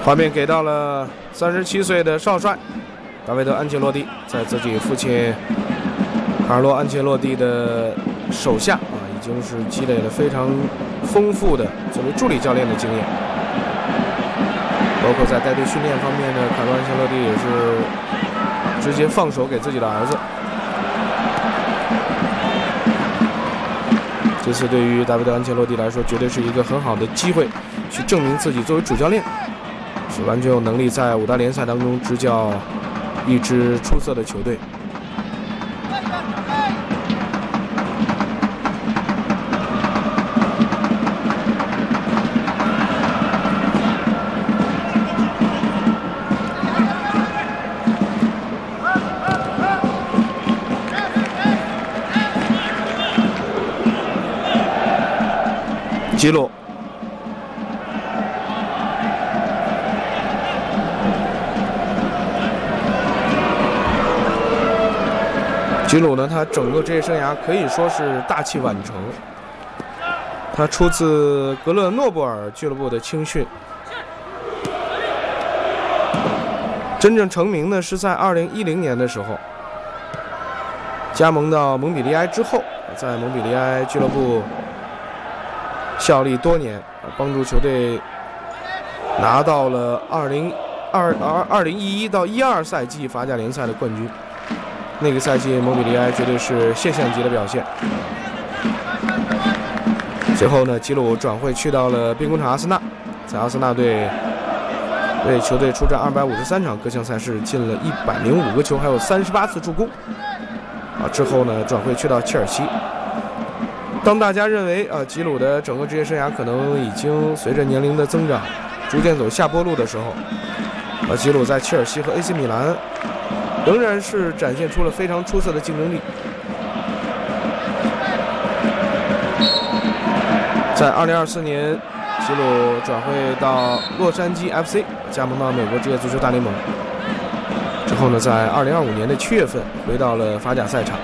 画面给到了37岁的少帅大卫德·安切洛蒂，在自己父亲卡尔洛·安切洛蒂的手下已经是积累了非常丰富的作为助理教练的经验，包括在带队训练方面呢，卡尔洛·安切洛蒂也是直接放手给自己的儿子。这次对于大卫德·安切洛蒂来说，绝对是一个很好的机会，去证明自己作为主教练是完全有能力在5大联赛当中执教一支出色的球队。吉鲁，吉鲁呢，他整个职业生涯可以说是大器晚成。他出自格勒诺布尔俱乐部的青训，真正成名呢是在2010年的时候，加盟到蒙彼利埃之后，在蒙彼利埃俱乐部效力多年，帮助球队拿到了2011到12赛季法甲联赛的冠军。那个赛季蒙彼利埃绝对是现象级的表现。随后呢，吉鲁转会去到了兵工厂阿森纳，在阿森纳队为球队出战253场，各项赛事进了105个球，还有38次助攻。之后呢，转会去到切尔西。当大家认为吉鲁的整个职业生涯可能已经随着年龄的增长逐渐走下坡路的时候，吉鲁在切尔西和 AC 米兰仍然是展现出了非常出色的竞争力。在2024年，吉鲁转会到洛杉矶 FC， 加盟到美国职业足球大联盟。之后呢，在2025年的7月份回到了法甲赛场。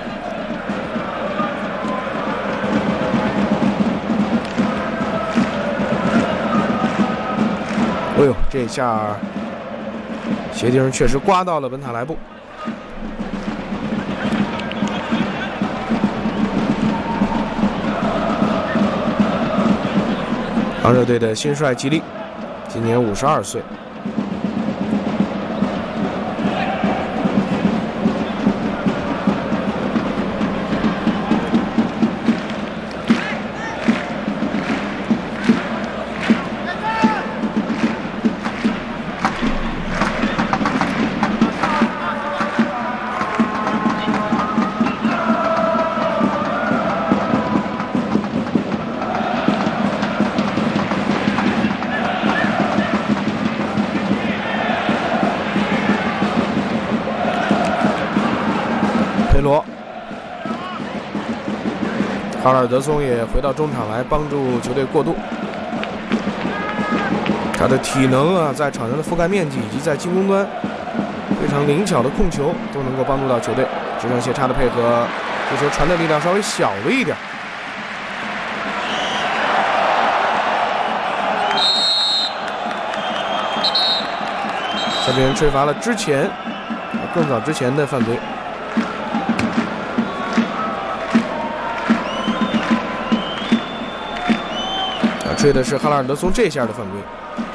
哎呦，这下鞋钉确实刮到了本塔莱布。昂热队的新帅吉利，今年52岁。卡尔德松也回到中场来帮助球队过渡。他的体能在场上的覆盖面积以及在进攻端非常灵巧的控球都能够帮助到球队。直上斜插的配合，这球传的力量稍微小了一点。这边吹罚了更早之前的犯规。吹的是哈拉尔德松这下的犯规。